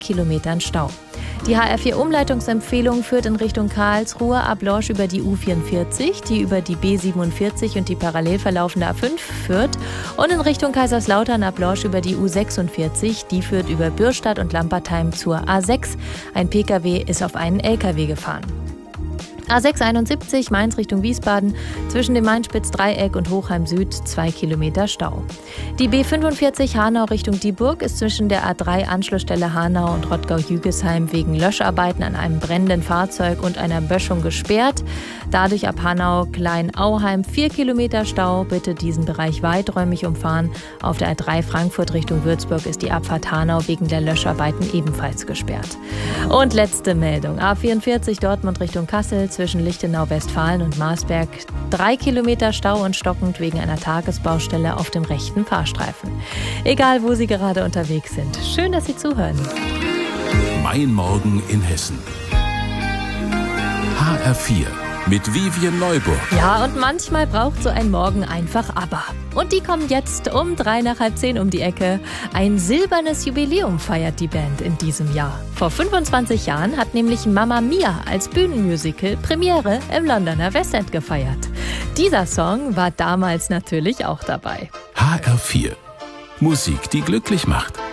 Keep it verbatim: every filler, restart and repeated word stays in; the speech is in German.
Kilometern Stau. Die H R vier Umleitungsempfehlung führt in Richtung Karlsruhe ab Lorsch über die U vierundvierzig, die über die B siebenundvierzig und die parallel verlaufende A fünf führt und in Richtung Kaiserslautern ab Lorsch über die U sechsundvierzig, die führt über Bürstadt und Lampertheim zur A sechs. Ein Pkw ist auf einen L K W gefahren. A sechs einundsiebzig Mainz Richtung Wiesbaden, zwischen dem Mainspitz-Dreieck und Hochheim Süd zwei Kilometer Stau. Die B fünfundvierzig Hanau Richtung Dieburg ist zwischen der A drei Anschlussstelle Hanau und Rottgau-Jügesheim wegen Löscharbeiten an einem brennenden Fahrzeug und einer Böschung gesperrt. Dadurch ab Hanau Klein-Auheim vier Kilometer Stau. Bitte diesen Bereich weiträumig umfahren. Auf der A drei Frankfurt Richtung Würzburg ist die Abfahrt Hanau wegen der Löscharbeiten ebenfalls gesperrt. Und letzte Meldung. A vierundvierzig Dortmund Richtung Kassel zwischen Lichtenau-Westfalen und Marsberg drei Kilometer Stau und stockend wegen einer Tagesbaustelle auf dem rechten Fahrstreifen. Egal, wo Sie gerade unterwegs sind. Schön, dass Sie zuhören. Mein Morgen in Hessen. H R vier mit Vivien Neuburg. Ja, und manchmal braucht so ein Morgen einfach Aber. Und die kommen jetzt um drei nach halb zehn um die Ecke. Ein silbernes Jubiläum feiert die Band in diesem Jahr. Vor fünfundzwanzig Jahren hat nämlich Mamma Mia als Bühnenmusical Premiere im Londoner West End gefeiert. Dieser Song war damals natürlich auch dabei. H R vier. Musik, die glücklich macht.